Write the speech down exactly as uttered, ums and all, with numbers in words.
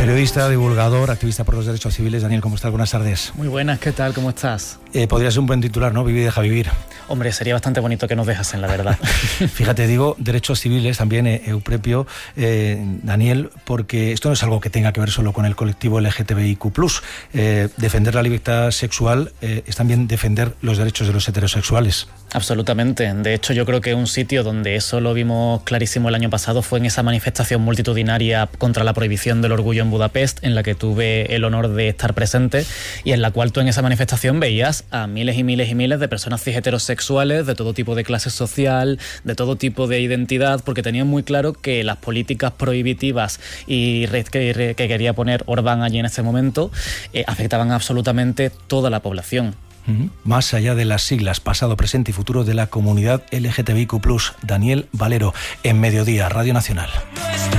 Periodista, divulgador, activista por los derechos civiles. Daniel, ¿cómo estás? Buenas tardes. Muy buenas, ¿qué tal? ¿Cómo estás? Eh, podría ser un buen titular, ¿no? Vivir y deja vivir. Hombre, sería bastante bonito que nos dejasen, la verdad. Fíjate, digo derechos civiles también, eh, Euprepio, eh, Daniel, porque esto no es algo que tenga que ver solo con el colectivo L G T B I Q plus. Eh, defender la libertad sexual eh, es también defender los derechos de los heterosexuales. Absolutamente. De hecho, yo creo que un sitio donde eso lo vimos clarísimo el año pasado fue en esa manifestación multitudinaria contra la prohibición del orgullo en Budapest, en la que tuve el honor de estar presente y en la cual tú en esa manifestación veías a miles y miles y miles de personas cis heterosexuales de todo tipo de clase social, de todo tipo de identidad, porque tenían muy claro que las políticas prohibitivas y que, que quería poner Orbán allí en ese momento eh, afectaban absolutamente toda la población. Uh-huh. Más allá de las siglas, pasado, presente y futuro de la comunidad L G T B I Q plus. Daniel Valero, en Mediodía, Radio Nacional.